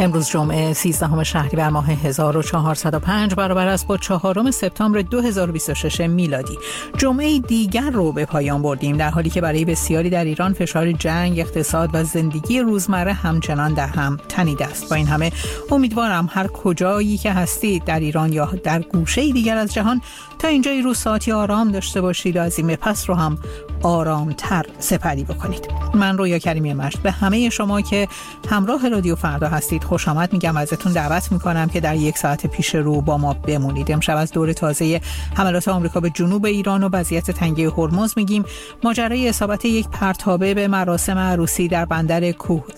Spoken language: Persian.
امروز جمعه 13 شهریور ماه 1405 برابر است با 4 سپتامبر 2026 میلادی. جمعه دیگر رو به پایان بردیم، در حالی که برای بسیاری در ایران فشار جنگ، اقتصاد و زندگی روزمره همچنان در هم تنیده است. با این همه امیدوارم هر کجایی که هستید در ایران یا در گوشه دیگر از جهان تا اینجای روز ساعتی آرام داشته باشید و از این به پس رو هم آرامتر سپری بکنید. من رویا کریمی مشت به همه شما که همراه رادیو فردا هستید خوش آمد میگم. ازتون دعوت میکنم که در یک ساعت پیش رو با ما بمونید. امشب از دور تازه حملات آمریکا به جنوب ایران و وضعیت تنگه هرمز میگیم. ماجرای اصابت یک پرتابه به مراسم عروسی در بندر کوه